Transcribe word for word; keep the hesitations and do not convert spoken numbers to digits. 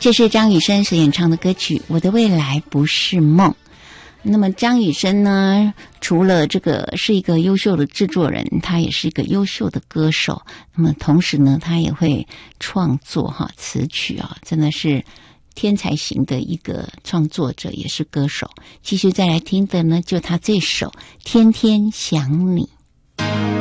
这是张雨生所演唱的歌曲《我的未来不是梦》。那么张雨生呢，除了这个是一个优秀的制作人，他也是一个优秀的歌手。那么同时呢，他也会创作哈词曲啊，真的是天才型的一个创作者，也是歌手。继续再来听的呢，就他这首《天天想你》。